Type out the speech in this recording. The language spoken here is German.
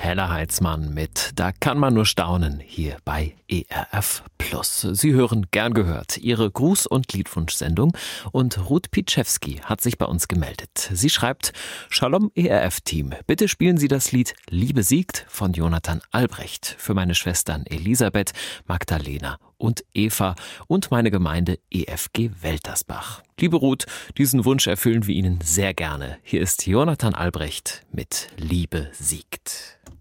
Hella Heitzmann mit Da kann man nur staunen hier bei ERF Plus. Sie hören Gern gehört, Ihre Gruß- und Liedwunschsendung, und Ruth Piczewski hat sich bei uns gemeldet. Sie schreibt: Shalom ERF-Team, bitte spielen Sie das Lied Liebe siegt von Jonathan Albrecht für meine Schwestern Elisabeth, Magdalena und Eva und meine Gemeinde EFG Weltersbach. Liebe Ruth, diesen Wunsch erfüllen wir Ihnen sehr gerne. Hier ist Jonathan Albrecht mit Liebe siegt.